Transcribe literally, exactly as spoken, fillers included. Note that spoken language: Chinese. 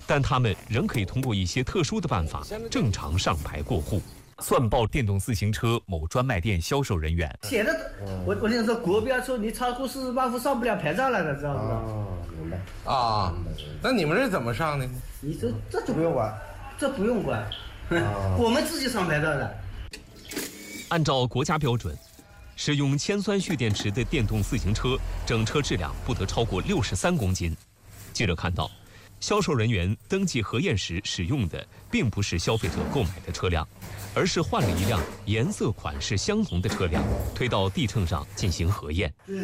但他们仍可以通过一些特殊的办法正常上牌过户。算报电动自行车某专卖店销售人员写的，我我跟你说，国标车你超过四十万伏上不了牌照了的，知道不知道？ 哦，明白。 啊，那你们是怎么上的呢？ 你这这就不用管， 这不用管，我们自己上牌照的。 按照国家标准，使用铅酸蓄电池的电动自行车整车质量不得超过六十三公斤。记者看到，销售人员登记核验时使用的并不是消费者购买的车辆，而是换了一辆颜色款式相同的车辆，推到地秤上进行核验。